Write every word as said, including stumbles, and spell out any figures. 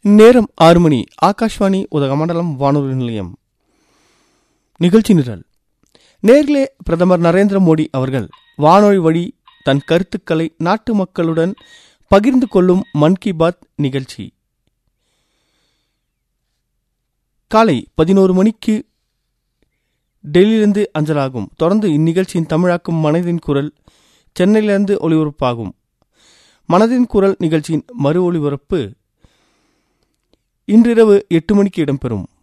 நேரம் ஆறு மணி. ஆகாஷ்வாணி உதகமண்டலம் வானொலி நிலையம். நிகழ்ச்சி நிரல். நேர்களே, பிரதமர் நரேந்திர மோடி அவர்கள் வானொலி வழி தன் கருத்துக்களை நாட்டு மக்களுடன் பகிர்ந்து கொள்ளும் மன் கி பாத் நிகழ்ச்சி காலை பதினோரு மணிக்கு டெல்லியிலிருந்து அஞ்சலாகும். தொடர்ந்து இந்நிகழ்ச்சியின் தமிழாக்கும் மனதின் குரல் சென்னையிலிருந்து ஒலிபரப்பாகும். மனதின் குரல் நிகழ்ச்சியின் மறு ஒலிபரப்பு இன்றிரவு எட்டு மணிக்கு இடம்பெறும்.